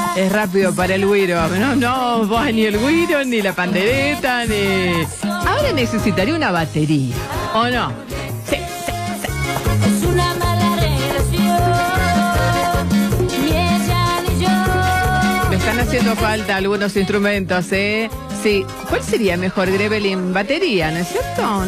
Es rápido para el güiro. No, vos ni el güiro, ni la pandereta, ni... Ahora necesitaría una batería, ¿o no? Sí. Es una mala relación, ni ella ni yo. Me están haciendo falta algunos instrumentos, ¿eh? Sí. ¿Cuál sería mejor, Grevelin? Batería, ¿no es cierto?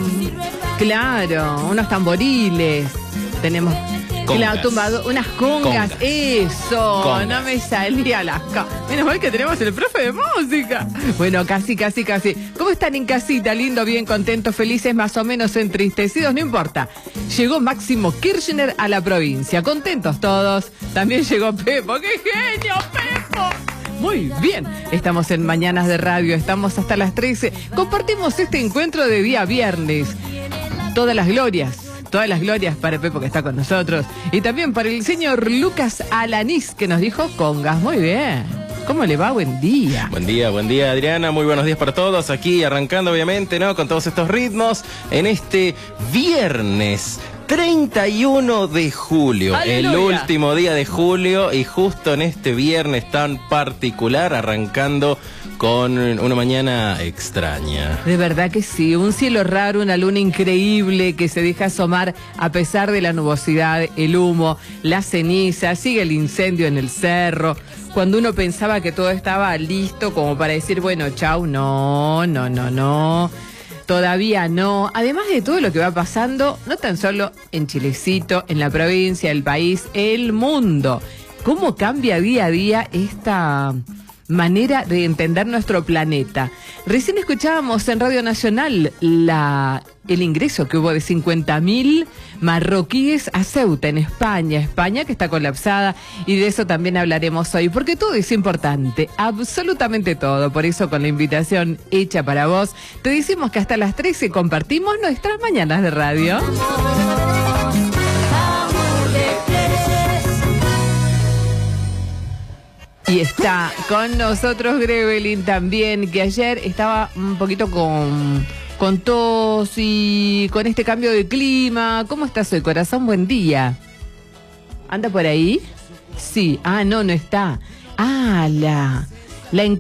Claro, unos tamboriles. Tenemos... Claro, tumbado, unas congas. Eso, congas. No me salía las menos mal que tenemos el profe de música. Bueno, casi. ¿Cómo están en casita? Lindo, bien, contentos, felices, más o menos entristecidos, no importa. Llegó Máximo Kirchner a la provincia, contentos todos. También llegó Pepo, ¡qué genio, Pepo! Muy bien, estamos en Mañanas de Radio, estamos hasta las 13. Compartimos este encuentro de día viernes. Todas las glorias para Pepo que está con nosotros. Y también para el señor Lucas Alanís que nos dijo congas. Muy bien. ¿Cómo le va? Buen día. Buen día, Adriana. Muy buenos días para todos. Aquí arrancando, obviamente, ¿no? Con todos estos ritmos en este viernes 31 de julio. ¡Aleluya! El último día de julio y justo en este viernes tan particular arrancando con una mañana extraña. De verdad que sí, un cielo raro, una luna increíble que se deja asomar a pesar de la nubosidad, el humo, la ceniza, sigue el incendio en el cerro. Cuando uno pensaba que todo estaba listo como para decir, bueno, chau, no. Todavía no. Además de todo lo que va pasando, no tan solo en Chilecito, en la provincia, el país, el mundo. ¿Cómo cambia día a día esta manera de entender nuestro planeta? Recién escuchábamos en Radio Nacional el ingreso que hubo de 50.000 marroquíes a Ceuta, en España que está colapsada, y de eso también hablaremos hoy, porque todo es importante, absolutamente todo. Por eso, con la invitación hecha para vos, te decimos que hasta las 13 compartimos nuestras Mañanas de Radio. Y está con nosotros Grevelin también, que ayer estaba un poquito con tos y con este cambio de clima. ¿Cómo estás hoy, corazón? Buen día. ¿Anda por ahí? Sí. No está. Le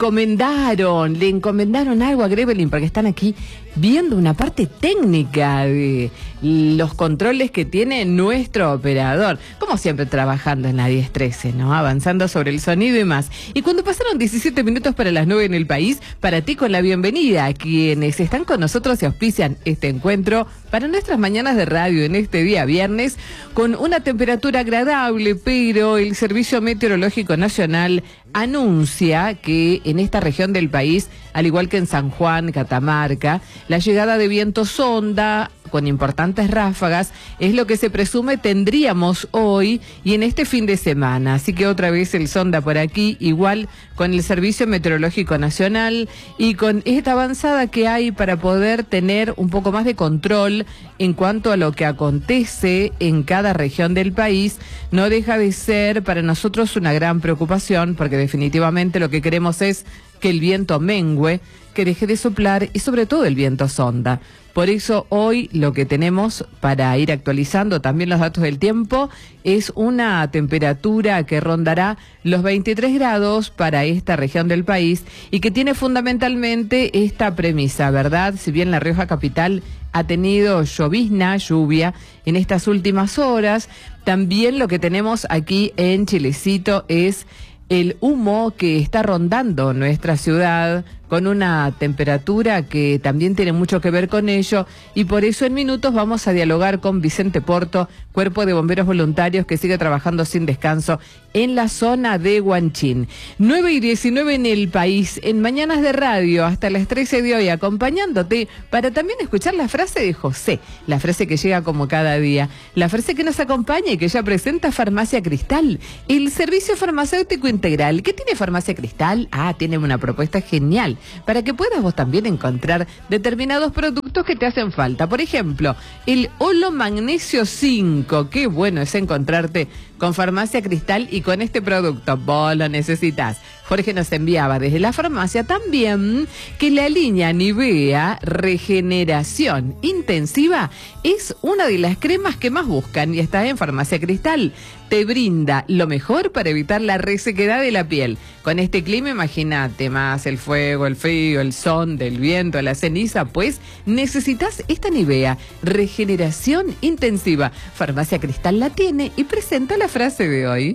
encomendaron algo a Grevelin porque están aquí viendo una parte técnica de los controles que tiene nuestro operador. Como siempre, trabajando en la 1013, ¿no? Avanzando sobre el sonido y más. Y cuando pasaron 17 minutos para las 9 en el país, para ti con la bienvenida a quienes están con nosotros y auspician este encuentro para nuestras Mañanas de Radio en este día viernes, con una temperatura agradable, pero el Servicio Meteorológico Nacional anuncia que en esta región del país, al igual que en San Juan, Catamarca, la llegada de viento sonda con importantes ráfagas es lo que se presume tendríamos hoy y en este fin de semana. Así que otra vez el sonda por aquí, igual con el Servicio Meteorológico Nacional y con esta avanzada que hay para poder tener un poco más de control en cuanto a lo que acontece en cada región del país. No deja de ser para nosotros una gran preocupación, porque definitivamente lo que queremos es que el viento mengüe, que deje de soplar y sobre todo el viento sonda. Por eso hoy lo que tenemos para ir actualizando también los datos del tiempo es una temperatura que rondará los 23 grados para esta región del país y que tiene fundamentalmente esta premisa, ¿verdad? Si bien La Rioja capital ha tenido lluvia en estas últimas horas, también lo que tenemos aquí en Chilecito es el humo que está rondando nuestra ciudad con una temperatura que también tiene mucho que ver con ello, y por eso en minutos vamos a dialogar con Vicente Porto, Cuerpo de Bomberos Voluntarios que sigue trabajando sin descanso en la zona de Huanchín. 9:19 en el país, en Mañanas de Radio, hasta las 13 de hoy, acompañándote para también escuchar la frase de José, la frase que llega como cada día, la frase que nos acompaña y que ya presenta Farmacia Cristal, el servicio farmacéutico integral. ¿Qué tiene Farmacia Cristal? Tiene una propuesta genial para que puedas vos también encontrar determinados productos que te hacen falta. Por ejemplo, el Holo Magnesio 5, qué bueno es encontrarte con Farmacia Cristal y con este producto. Vos lo necesitas. Jorge nos enviaba desde la farmacia también que la línea Nivea Regeneración Intensiva es una de las cremas que más buscan y está en Farmacia Cristal. Te brinda lo mejor para evitar la resequedad de la piel. Con este clima, imagínate, más el fuego, el frío, el sol, el viento, la ceniza, pues necesitas esta Nivea Regeneración Intensiva. Farmacia Cristal la tiene y presenta la frase de hoy.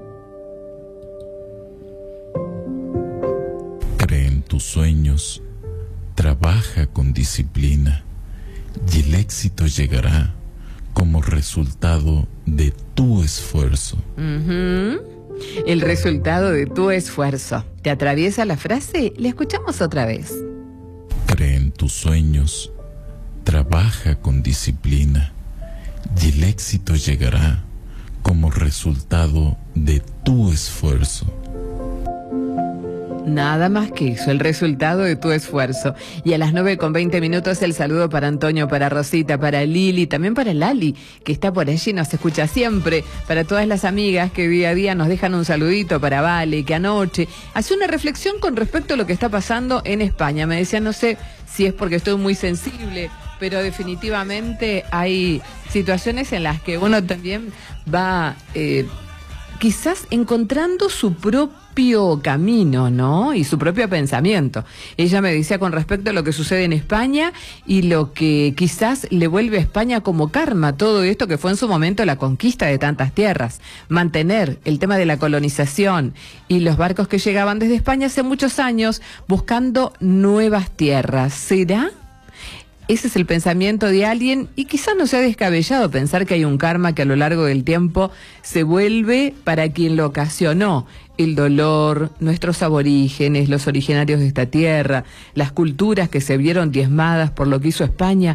Cree en tus sueños, trabaja con disciplina y el éxito llegará como resultado de tu esfuerzo. El resultado de tu esfuerzo. ¿Te atraviesa la frase? La escuchamos otra vez. Cree en tus sueños, trabaja con disciplina y el éxito llegará como resultado de tu esfuerzo. Nada más que eso, el resultado de tu esfuerzo. Y a las 9:20 el saludo para Antonio, para Rosita, para Lili, también para Lali, que está por allí, nos escucha siempre. Para todas las amigas que día a día nos dejan un saludito, para Vale, que anoche hace una reflexión con respecto a lo que está pasando en España. Me decía, no sé si es porque estoy muy sensible, pero definitivamente hay situaciones en las que uno también va quizás encontrando su propio camino, ¿no? Y su propio pensamiento. Ella me decía con respecto a lo que sucede en España y lo que quizás le vuelve a España como karma, todo esto que fue en su momento la conquista de tantas tierras. Mantener el tema de la colonización y los barcos que llegaban desde España hace muchos años buscando nuevas tierras. ¿Será? Ese es el pensamiento de alguien y quizás no sea descabellado pensar que hay un karma que a lo largo del tiempo se vuelve para quien lo ocasionó. El dolor, nuestros aborígenes, los originarios de esta tierra, las culturas que se vieron diezmadas por lo que hizo España.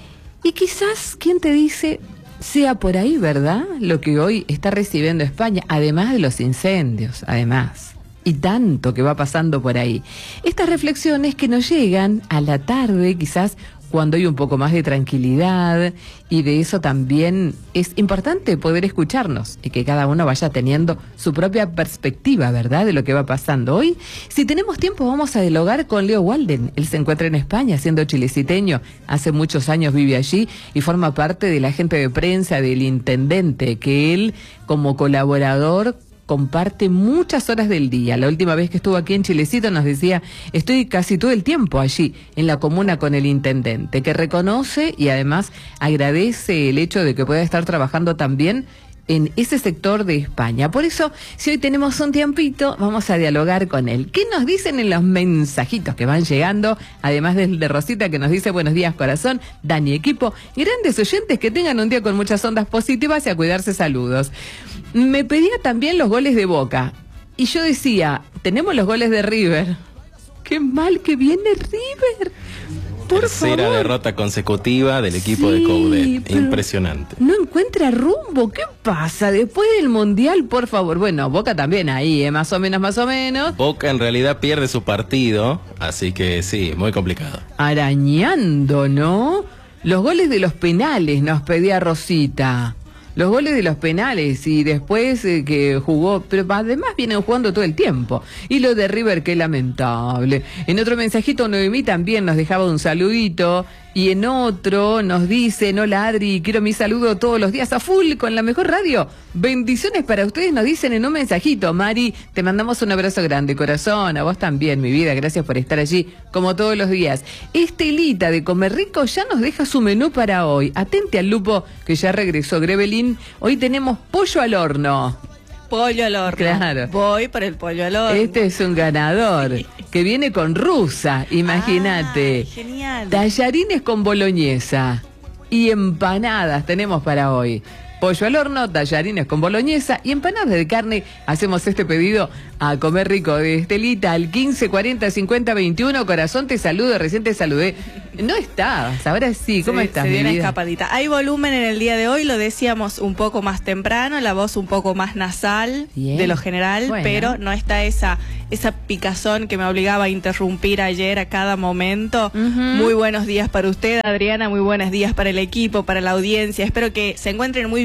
Y quizás, ¿quién te dice? Sea por ahí, ¿verdad? Lo que hoy está recibiendo España, además de los incendios, además. Y tanto que va pasando por ahí. Estas reflexiones que nos llegan a la tarde, quizás cuando hay un poco más de tranquilidad, y de eso también es importante poder escucharnos y que cada uno vaya teniendo su propia perspectiva, ¿verdad?, de lo que va pasando. Hoy, si tenemos tiempo, vamos a dialogar con Leo Walden. Él se encuentra en España, siendo chileciteño, hace muchos años vive allí y forma parte de la gente de prensa del intendente, que él, como colaborador, comparte muchas horas del día. La última vez que estuvo aquí en Chilecito nos decía, estoy casi todo el tiempo allí, en la comuna con el intendente, que reconoce y además agradece el hecho de que pueda estar trabajando también en ese sector de España. Por eso, si hoy tenemos un tiempito, vamos a dialogar con él. ¿Qué nos dicen en los mensajitos que van llegando? Además del de Rosita, que nos dice, buenos días, corazón, Dani, equipo, grandes oyentes, que tengan un día con muchas ondas positivas y a cuidarse, saludos. Me pedía también los goles de Boca. Y yo decía, tenemos los goles de River. Qué mal que viene River. Por Tercera favor. derrota consecutiva del equipo de Coudet. pero Impresionante. No encuentra rumbo. ¿Qué pasa? Después del Mundial, por favor. Bueno, Boca también ahí, más o menos, más o menos. Boca en realidad pierde su partido, así que sí, muy complicado. Arañando, ¿no? Los goles de los penales nos pedía Rosita. Los goles de los penales y después que jugó, pero además vienen jugando todo el tiempo. Y lo de River, qué lamentable. En otro mensajito, Noemí también nos dejaba un saludito. Y en otro nos dicen, hola Adri, quiero mi saludo todos los días a full con la mejor radio. Bendiciones para ustedes, nos dicen en un mensajito. Mari, te mandamos un abrazo grande, corazón. A vos también, mi vida, gracias por estar allí, como todos los días. Estelita de Comer Rico ya nos deja su menú para hoy. Atente al lupo, que ya regresó Grevelín. Hoy tenemos pollo al horno. Pollo al horno. Claro. Voy por el pollo al horno. Este es un ganador, que viene con rusa, imagínate. Ah, genial. Tallarines con boloñesa y empanadas tenemos para hoy. Pollo al horno, tallarines con boloñesa y empanadas de carne. Hacemos este pedido a Comer Rico de Estelita al 15405021. Corazón, te saludo, recién te saludé. No estabas, ahora sí, ¿cómo estás, Se dio mi una vida? escapadita. Hay volumen en el día de hoy, lo decíamos un poco más temprano, la voz un poco más nasal Bien. de lo general, Bueno. pero no está esa picazón que me obligaba a interrumpir ayer a cada momento. Muy buenos días para usted, Adriana, muy buenos días para el equipo, para la audiencia. Espero que se encuentren muy bien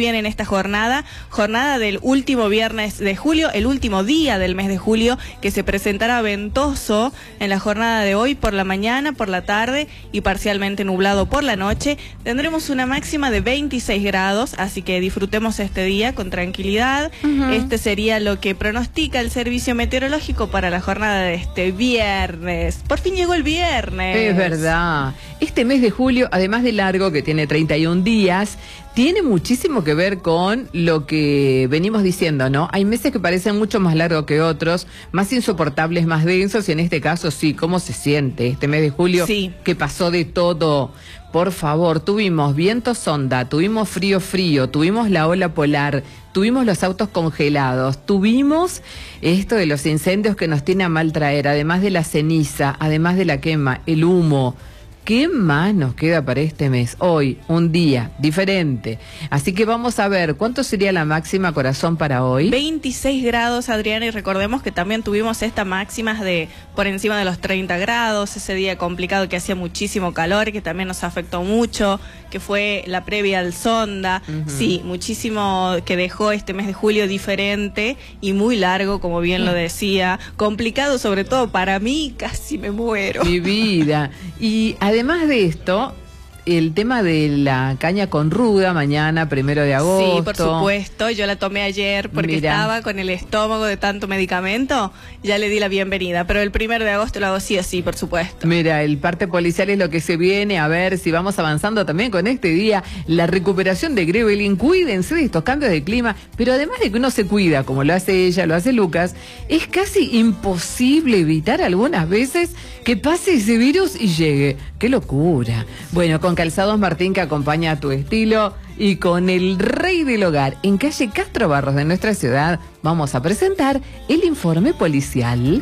bien en esta jornada del último viernes de julio, el último día del mes de julio, que se presentará ventoso en la jornada de hoy por la mañana, por la tarde y parcialmente nublado por la noche. Tendremos una máxima de 26 grados, así que disfrutemos este día con tranquilidad. Este sería lo que pronostica el servicio meteorológico para la jornada de este viernes. Por fin llegó el viernes. Es verdad. Este mes de julio, además de largo, que tiene 31 días, tiene muchísimo que ver con lo que venimos diciendo, ¿no? Hay meses que parecen mucho más largos que otros, más insoportables, más densos, y en este caso sí, ¿cómo se siente este mes de julio? Sí. Que pasó de todo. Por favor, tuvimos viento sonda, tuvimos frío, tuvimos la ola polar, tuvimos los autos congelados, tuvimos esto de los incendios que nos tiene a mal traer, además de la ceniza, además de la quema, el humo. ¿Qué más nos queda para este mes? Hoy, un día diferente. Así que vamos a ver, ¿cuánto sería la máxima, corazón, para hoy? 26 grados, Adriana, y recordemos que también tuvimos esta máxima de por encima de los 30 grados, ese día complicado que hacía muchísimo calor, que también nos afectó mucho, que fue la previa al Sonda. Sí, muchísimo que dejó este mes de julio diferente y muy largo, como bien lo decía. Complicado sobre todo para mí, casi me muero. Mi vida. Y además de esto, el tema de la caña con ruda, mañana, 1 de agosto. Sí, por supuesto. Yo la tomé ayer porque estaba con el estómago de tanto medicamento. Ya le di la bienvenida. Pero el 1 de agosto lo hago sí o sí, por supuesto. Mira, el parte policial es lo que se viene. A ver si vamos avanzando también con este día. La recuperación de Grevelin. Cuídense de estos cambios de clima. Pero además de que uno se cuida, como lo hace ella, lo hace Lucas, es casi imposible evitar algunas veces que pase ese virus y llegue. ¡Qué locura! Bueno, con Calzados Martín, que acompaña a tu estilo, y con el rey del hogar en calle Castro Barros de nuestra ciudad, vamos a presentar el informe policial.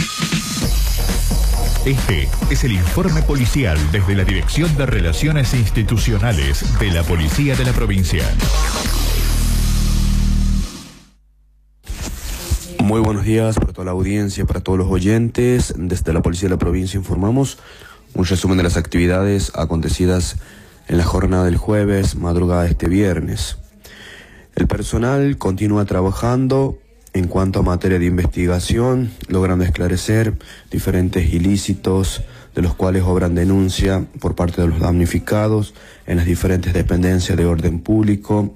Este es el informe policial desde la Dirección de Relaciones Institucionales de la Policía de la Provincia. Muy buenos días para toda la audiencia, para todos los oyentes. Desde la Policía de la Provincia informamos un resumen de las actividades acontecidas en la jornada del jueves, madrugada de este viernes. El personal continúa trabajando en cuanto a materia de investigación, logrando esclarecer diferentes ilícitos de los cuales obran denuncia por parte de los damnificados en las diferentes dependencias de orden público.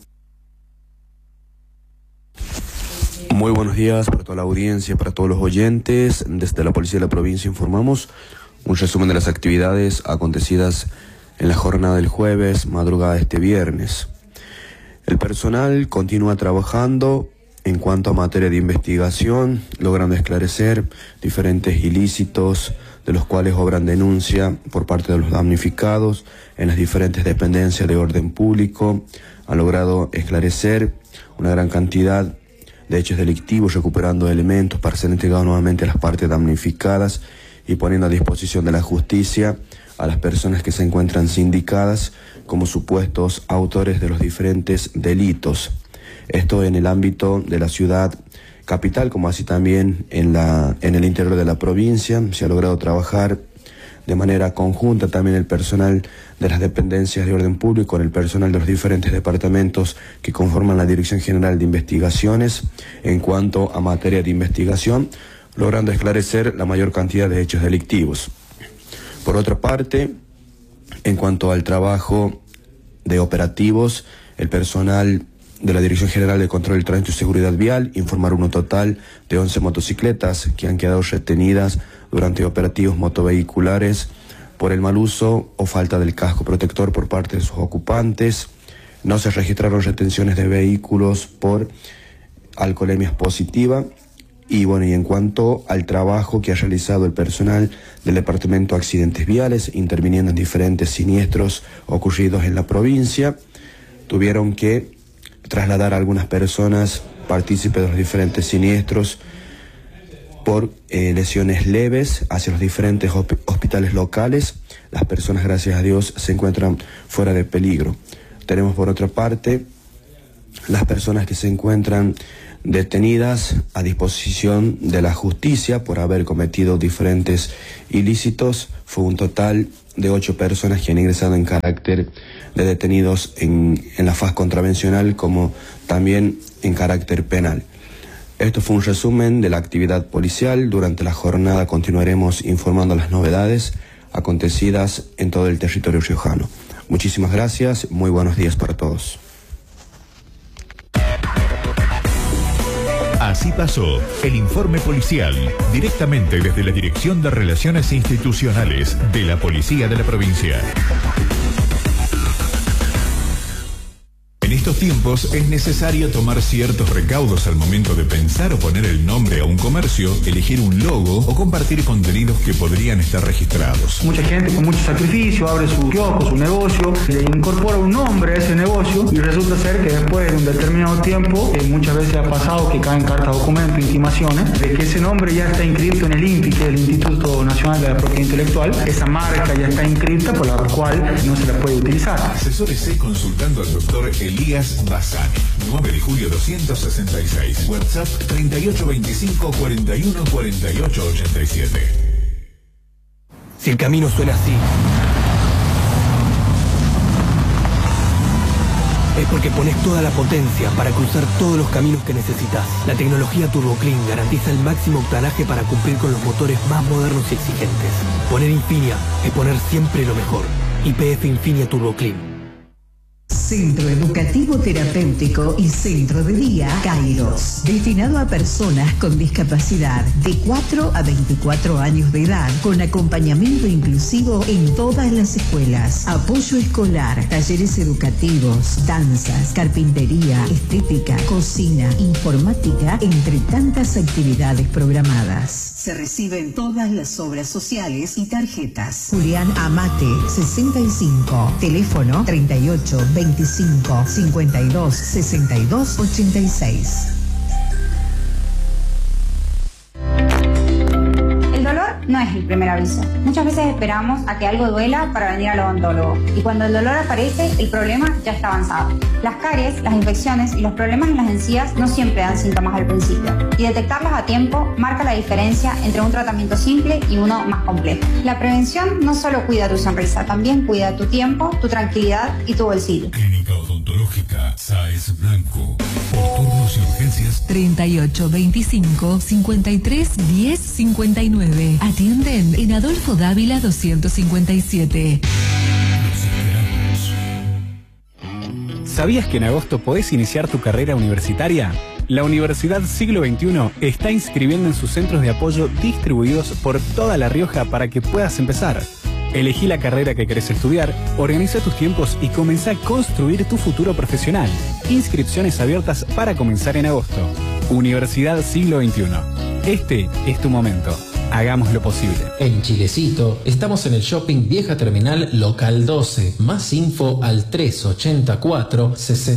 Muy buenos días para toda la audiencia, para todos los oyentes. Desde la Policía de la Provincia informamos un resumen de las actividades acontecidas en la jornada del jueves, madrugada de este viernes. El personal continúa trabajando en cuanto a materia de investigación, logrando esclarecer diferentes ilícitos de los cuales obran denuncia por parte de los damnificados en las diferentes dependencias de orden público. Han logrado esclarecer una gran cantidad de hechos delictivos, recuperando elementos para ser entregados nuevamente a las partes damnificadas y poniendo a disposición de la justicia a las personas que se encuentran sindicadas como supuestos autores de los diferentes delitos. Esto en el ámbito de la ciudad capital, como así también en el interior de la provincia. Se ha logrado trabajar de manera conjunta también el personal de las dependencias de orden público con el personal de los diferentes departamentos que conforman la Dirección General de Investigaciones en cuanto a materia de investigación, logrando esclarecer la mayor cantidad de hechos delictivos. Por otra parte, en cuanto al trabajo de operativos, el personal de la Dirección General de Control del Tránsito y Seguridad Vial informaron un total de 11 motocicletas que han quedado retenidas durante operativos motovehiculares por el mal uso o falta del casco protector por parte de sus ocupantes. No se registraron retenciones de vehículos por alcoholemia positiva. Y bueno, y en cuanto al trabajo que ha realizado el personal del Departamento de Accidentes Viales, interviniendo en diferentes siniestros ocurridos en la provincia, tuvieron que trasladar a algunas personas partícipes de los diferentes siniestros por lesiones leves hacia los diferentes hospitales locales. Las personas, gracias a Dios, se encuentran fuera de peligro. Tenemos por otra parte las personas que se encuentran detenidas a disposición de la justicia por haber cometido diferentes ilícitos. Fue un total de 8 personas que han ingresado en carácter de detenidos en la faz contravencional como también en carácter penal. Esto fue un resumen de la actividad policial. Durante la jornada continuaremos informando las novedades acontecidas en todo el territorio riojano. Muchísimas gracias, muy buenos días para todos. Así pasó el informe policial, directamente desde la Dirección de Relaciones Institucionales de la Policía de la Provincia. En estos tiempos es necesario tomar ciertos recaudos al momento de pensar o poner el nombre a un comercio, elegir un logo o compartir contenidos que podrían estar registrados. Mucha gente con mucho sacrificio abre su kiosco, su negocio, le incorpora un nombre a ese negocio y resulta ser que después de un determinado tiempo, muchas veces ha pasado que caen cartas documento, intimaciones, de que ese nombre ya está inscrito en el INPI, que es el Instituto Nacional de la Propiedad Intelectual. Esa marca ya está inscrita, por la cual no se la puede utilizar. Asesórese consultando al doctor Elías Bazán, 9 de julio 266, WhatsApp 3825 41 48 87. Si el camino suena así, es porque pones toda la potencia para cruzar todos los caminos que necesitas. La tecnología Turbo Clean garantiza el máximo octanaje para cumplir con los motores más modernos y exigentes. Poner Infinia es poner siempre lo mejor. YPF Infinia Turbo Clean. Centro Educativo Terapéutico y Centro de Día Kairos, destinado a personas con discapacidad de 4 a 24 años de edad, con acompañamiento inclusivo en todas las escuelas, apoyo escolar, talleres educativos, danzas, carpintería, estética, cocina, informática, entre tantas actividades programadas. Se reciben todas las obras sociales y tarjetas. Julián Amate, 65, teléfono 38 25 52 62 86. El dolor no es el primer aviso. Muchas veces esperamos a que algo duela para venir al odontólogo. Y cuando el dolor aparece, el problema ya está avanzado. Las caries, las infecciones y los problemas en las encías no siempre dan síntomas al principio. Y detectarlos a tiempo marca la diferencia entre un tratamiento simple y uno más complejo. La prevención no solo cuida tu sonrisa, también cuida tu tiempo, tu tranquilidad y tu bolsillo. Clínica Odontológica Sáez Blanco. Por turnos y urgencias 38 25 53 10 59. Atienden en Adolfo Dávila 257. ¿Sabías que en agosto podés iniciar tu carrera universitaria? La Universidad Siglo XXI está inscribiendo en sus centros de apoyo distribuidos por toda La Rioja para que puedas empezar. Elegí la carrera que querés estudiar, organiza tus tiempos y comenzá a construir tu futuro profesional. Inscripciones abiertas para comenzar en agosto. Universidad Siglo XXI. Este es tu momento. Hagamos lo posible. En Chilecito estamos en el Shopping Vieja Terminal Local 12. Más info al 384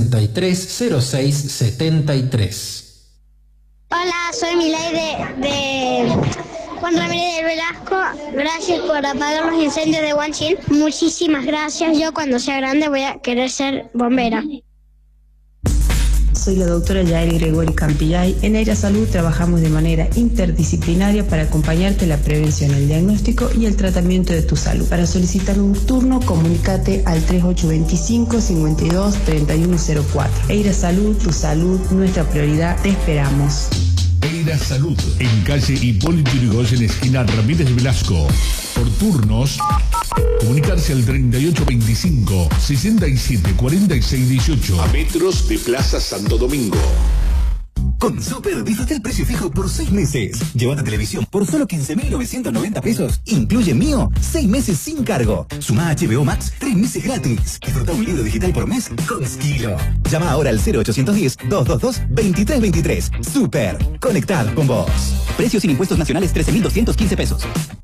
630673. Hola, soy Milay de Juan Ramírez del Velasco. Gracias por apagar los incendios de Huanchín. Muchísimas gracias. Yo cuando sea grande voy a querer ser bombera. Soy la doctora Yael Gregori Campillay. En Aira Salud trabajamos de manera interdisciplinaria para acompañarte en la prevención, el diagnóstico y el tratamiento de tu salud. Para solicitar un turno, comunícate al 3825 52 3104. Aira Salud, tu salud, nuestra prioridad. Te esperamos. Aira Salud, en calle Hipólito Yrigoyen, esquina Ramírez Velasco. Por turnos, comunicarse al 3825 67 46 18, a metros de Plaza Santo Domingo. Con Super disfruta el precio fijo por 6 meses. Llévate televisión por solo 15.990 pesos. Incluye Mío, 6 meses sin cargo. Suma HBO Max, 3 meses gratis. Disfruta un libro digital por mes con Skilo. Llama ahora al 0810-222-2323. Super, conectado con vos. Precio sin impuestos nacionales, 13.215 pesos.